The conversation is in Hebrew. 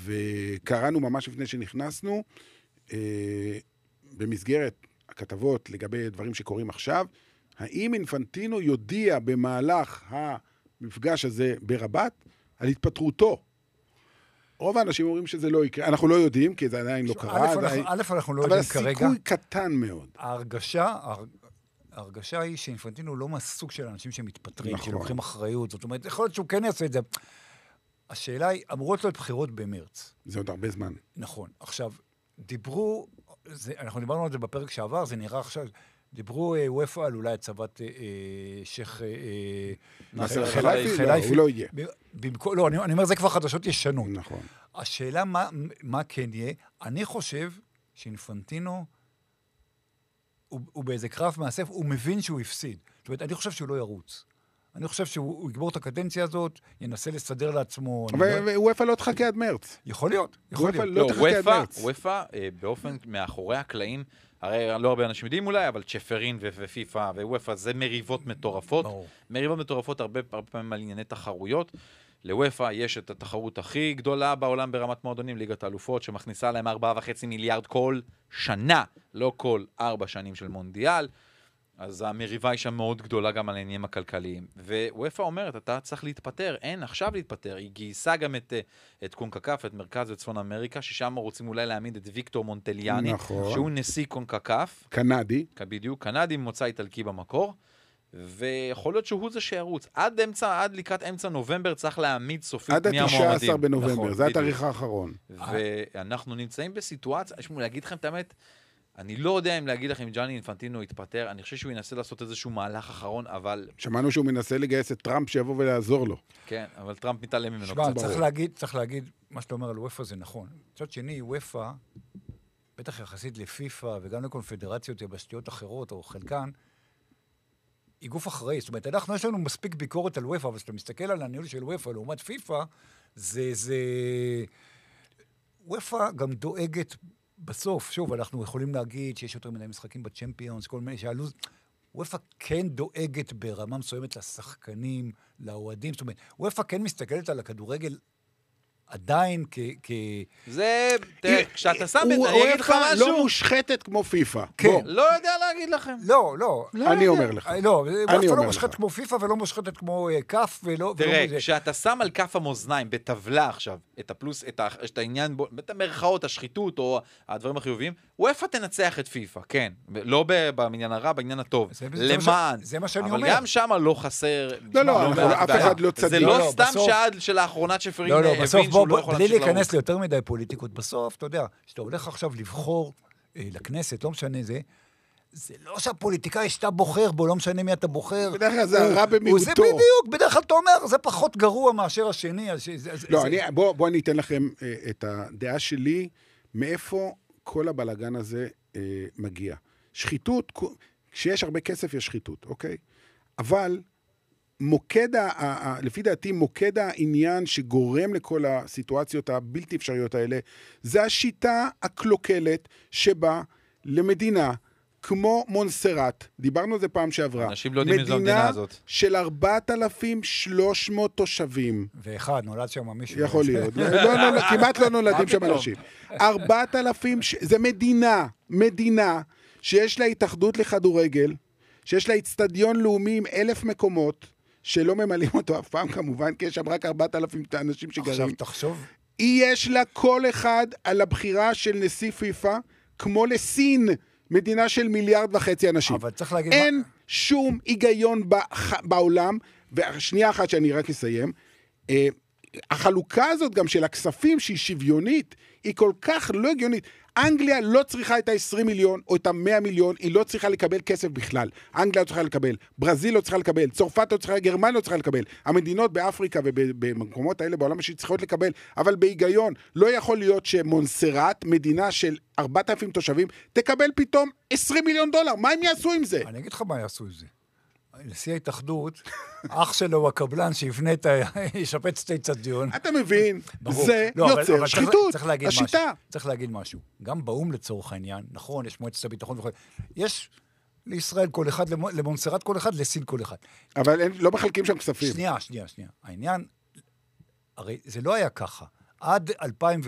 וקראנו ממש לפני שנכנסנו, במסגרת הכתבות לגבי דברים שקורים עכשיו, האם אינפנטינו יודיע במהלך המפגש הזה ברבת על התפטרותו? רוב האנשים אומרים שזה לא יקרה. אנחנו לא יודעים, כי זה עדיין לא קרה. א', אנחנו לא יודעים כרגע. אבל הסיכוי קטן מאוד. ההרגשה היא שאינפנטינו לא מהסוג של אנשים שמתפטרים, שלוקחים אחריות. זאת אומרת, יכול להיות שהוא כן יעשה את זה. השאלה היא, אמורות להיות בחירות במרץ. זה עוד הרבה זמן. נכון. עכשיו, אנחנו דיברנו על זה בפרק שעבר, זה נראה עכשיו, דיברו וופא על אולי הצבת שייך חילייפי, הוא לא יהיה. לא, אני אומר, זה כבר חדשות ישנות. נכון. השאלה מה כן יהיה, אני חושב שאינפנטינו, הוא באיזה קרב מאסף, הוא מבין שהוא הפסיד. זאת אומרת, אני חושב שהוא לא ירוץ. אני חושב שהוא יגבור את הקדנציה הזאת, ינסה לסדר לעצמו. וופא לא תחכה עד מרץ. יכול להיות. וופא, באופן מאחורי הקלעים, הרי לא הרבה אנשים יודעים אולי, אבל צ'פרין ופיפה ווופא זה מריבות מטורפות. מריבות מטורפות הרבה פעמים על ענייני תחרויות. לוופא יש את התחרות הכי גדולה בעולם ברמת מועדונים, ליגת האלופות, שמכניסה להם 4.5 מיליארד כל שנה, לא כל 4 שנים של מונדיאל. אז המריבה היא שם מאוד גדולה גם על העניינים הכלכליים. ווופא אומרת, אתה צריך להתפטר, אין עכשיו להתפטר. היא גייסה גם את קונקקף, את מרכז וצפון אמריקה, ששם רוצים אולי להעמיד את ויקטור מונטליאני, נכון. שהוא נשיא קונקקף. קנדי. בדיוק, קנדי ממוצא איטלקי במקור. ויכול להיות שהוא זה שירוץ. עד לקראת אמצע נובמבר צריך להעמיד סופית מי המועמדים. עד ה-19 בנובמבר, נכון, זה התאריך האחרון. ואנחנו נמצאים בסיטואציה, להגיד לכם את האמת, אני לא יודע אם להגיד לכם, ג'אני אינפנטינו יתפטר, אני חושב שהוא ינסה לעשות איזשהו מהלך אחרון, אבל... שמענו שהוא מנסה לגייס את טראמפ שיבוא ולעזור לו. כן, אבל טראמפ מתעלם ממנו. שמע, צריך להגיד, מה שאתה אומר על וופא זה נכון. מצד שני, וופא, בטח יחסית לפיפה וגם לקונפדרציות יבשתיות אחרות, או חלקן, היא גוף אחראי. זאת אומרת, יש לנו מספיק ביקורת על וופא, אבל כשאתה מסתכל על הניהול של וופא לעומת פיפה, וופא גם דואגת בסוף, שוב, אנחנו יכולים להגיד שיש יותר מדי משחקים בצ'מפיונס, כל מיני שהלוז... וופא כן דואגת ברמה מסוימת לשחקנים, לאוהדים, זאת אומרת, וופא כן מסתכלת על הכדורגל עדיין זה, תראה, כשאתה שם את זה, אני אגיד לך משהו. לא מושחתת כמו פיפה. כן. לא יודע להגיד לכם. לא. אני אומר לך. לא, וופא לא מושחתת כמו פיפה ולא מושחתת כמו כף ולא... תראה, כשאתה שם על כף המאזניים בטבלה עכשיו, את הפלוס, את העניין, את המרכאות, השחיתות או הדברים החיוביים, וופא תנצח את פיפה, כן. לא בעניין הרע, בעניין הטוב. למען. זה מה שאני אומר. אבל גם שם לא חסר... לא, אף אחד לא צדיק. זה לא סתם שעד של האחרונה צ'פרין הבין שהוא לא יכול בלי להיכנס ליותר מדי פוליטיקות בסוף, אתה יודע, שאתה הולך עכשיו לבחור לכנסת, לא משנה זה לא שהפוליטיקאי שאתה בוחר בו, לא משנה מי אתה בוחר. בדרך כלל זה הרע במיעוטו. זה בדיוק, בדרך כלל אתה אומר, זה פחות גרוע מאשר השני. לא, בוא אני אתן לכם את הדעה שלי, מאיפה כל הבלגן הזה מגיע. שחיתות, כשיש הרבה כסף יש שחיתות, אוקיי? אבל... לפי דעתי, מוקד העניין שגורם לכל הסיטואציות הבלתי אפשריות האלה, זה השיטה הקלוקלת שבה למדינה כמו מונסרט, דיברנו על זה פעם שעברה, אנשים לא יודעים איזו המדינה הזאת. של 4,300 תושבים. ואחד, נולד שם מישהו. יכול להיות. כמעט לא נולדים שם אנשים. 4,000, זה מדינה שיש לה התאחדות לכדורגל, שיש לה אצטדיון לאומי עם 1,000 מקומות, שלא ממלאים אותו אף פעם כמובן, כי יש שם רק 4,000 אנשים שגרים. עכשיו תחשוב. יש לה כל אחד על הבחירה של נשיא פיפה, כמו לסין, מדינה של 1.5 מיליארד אנשים. אבל צריך להגיד אין שום היגיון בעולם, והשנייה אחת שאני רק אסיים, החלוקה הזאת גם של הכספים שהיא שוויונית, היא כל כך לא הגיונית. אנגליה לא צריכה את ה-20 מיליון או את ה-100 מיליון, היא לא צריכה לקבל כסף בכלל. אנגליה לא צריכה לקבל, ברזיל לא צריכה לקבל, צרפת לא צריכה, גרמניה לא צריכה לקבל. המדינות באפריקה ובמקומות האלה בעולם השני צריכות לקבל, אבל בהיגיון לא יכול להיות שמונסרט, מדינה של 4,000 תושבים, תקבל פתאום 20 מיליון דולר. מה הם יעשו עם זה? אני אגיד לך מה יעשו עם זה. נשיא ההתאחדות, אח שלו הוא הקבלן שיבנה ישפץ את האצטדיון. אתה מבין, זה יוצר שחיתות, השיטה. צריך להגיד משהו. גם באום לצורך העניין, נכון, יש מועצת הביטחון וכל... יש לישראל כל אחד, למונסרט כל אחד, לסין כל אחד. אבל לא מחלקים שם כספים. שנייה. העניין, הרי זה לא היה ככה. עד 2000